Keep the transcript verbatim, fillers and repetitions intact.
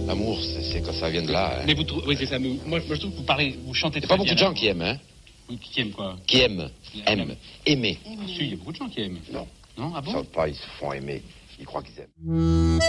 L'amour, c'est, c'est quand ça vient de là. Hein. Mais vous trouvez... Oui, c'est ça. Mais moi, moi, je trouve que vous parlez, vous chantez Il n'y très a pas beaucoup bien, de gens là. qui aiment, hein. Oui, qui aiment quoi? Qui aiment. Aiment. Aimer. Si, il y a beaucoup de gens qui aiment. Non. Non, ah bon? Ils savent pas, ils se font aimer. Ils croient qu'ils aiment.